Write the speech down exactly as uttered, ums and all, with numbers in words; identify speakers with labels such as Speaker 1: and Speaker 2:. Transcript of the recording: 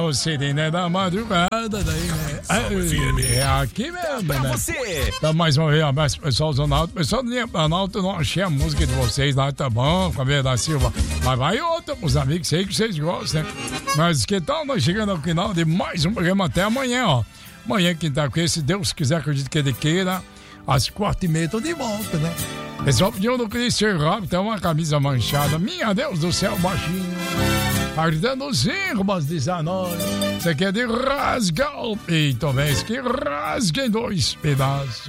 Speaker 1: o Sidney da madrugada, daí, né? É, é aqui mesmo,
Speaker 2: pra
Speaker 1: né?
Speaker 2: você.
Speaker 1: Então, mais uma vez, um abraço pro pessoal do Zonalto. Pessoal do Zonalto, eu não achei a música de vocês lá, tá bom, Cabelo da Silva. Mas vai outra pros amigos, sei que vocês gostam, né? Mas que tal nós chegando ao final de mais um programa até amanhã, ó. Amanhã, quinta-feira, se Deus quiser, acredito que ele queira, às quatro e meia, tô de volta, né? Pessoal pediu no Christian Rob, tem uma camisa manchada. Minha Deus do céu, baixinho. Ardendo os ervas dezenove. Você quer de rasgar o peito, vez que rasga em dois pedaços.